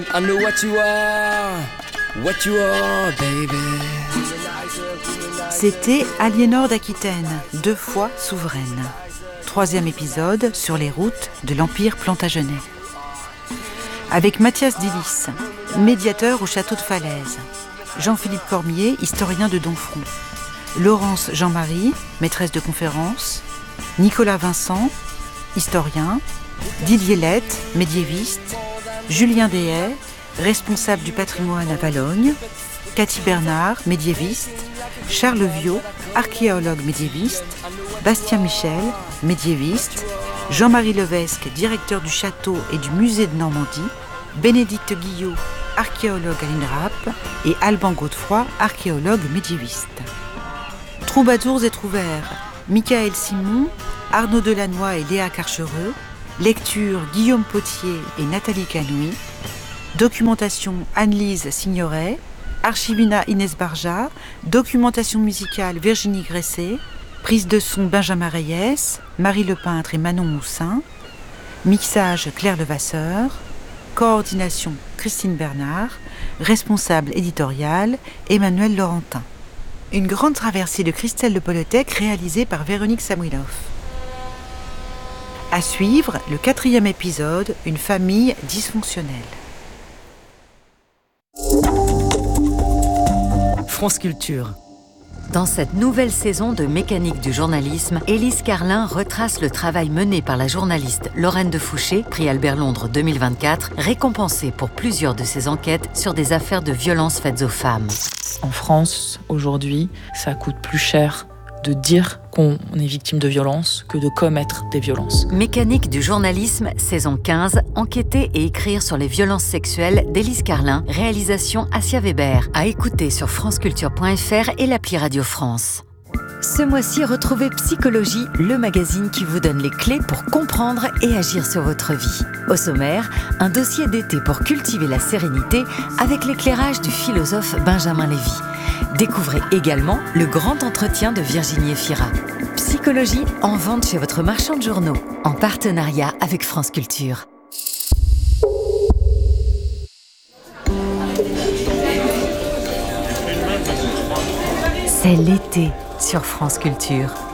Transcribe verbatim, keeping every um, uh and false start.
I know what you are, what you are, baby. C'était Aliénor d'Aquitaine, deux fois souveraine. Troisième épisode sur les routes de l'Empire plantagenet. Avec Mathias Dillis, médiateur au château de Falaise. Jean-Philippe Cormier, historien de Domfront. Laurence Jean-Marie, maîtresse de conférence. Nicolas Vincent, historien. Didier Lette, médiéviste. Julien Deshayes, responsable du patrimoine à Valognes. Cathy Bernard, médiéviste. Charles Viau, archéologue médiéviste. Bastien Michel, médiéviste. Jean-Marie Levesque, directeur du château et du musée de Normandie. Bénédicte Guillot, archéologue à l'INRAP. Et Alban Godefroy, archéologue médiéviste. Troubadours et Trouvères, Michael Simon, Arnaud Delannoy et Léa Carchereux. Lecture Guillaume Potier et Nathalie Canouy. Documentation Anne-Lise Signoret. Archivina Inès Barja. Documentation musicale Virginie Gresset. Prise de son Benjamin Reyes. Marie Lepeintre et Manon Moussin. Mixage Claire Levasseur. Coordination Christine Bernard. Responsable éditorial Emmanuel Laurentin. Une grande traversée de Christelle de Polotec réalisée par Véronique Samuilov. À suivre, le quatrième épisode, une famille dysfonctionnelle. France Culture. Dans cette nouvelle saison de Mécanique du journalisme, Élise Carlin retrace le travail mené par la journaliste Lorraine de Fouché, prix Albert Londres deux mille vingt-quatre, récompensée pour plusieurs de ses enquêtes sur des affaires de violences faites aux femmes. En France, aujourd'hui, ça coûte plus cher de dire qu'on est victime de violences que de commettre des violences. Mécanique du journalisme, saison quinze, enquêter et écrire sur les violences sexuelles d'Élise Carlin, réalisation Assia Weber, à écouter sur franceculture point f r et l'appli Radio France. Ce mois-ci, retrouvez Psychologie, le magazine qui vous donne les clés pour comprendre et agir sur votre vie. Au sommaire, un dossier d'été pour cultiver la sérénité avec l'éclairage du philosophe Benjamin Lévy. Découvrez également le grand entretien de Virginie Efira. Psychologie en vente chez votre marchand de journaux, en partenariat avec France Culture. C'est l'été sur France Culture.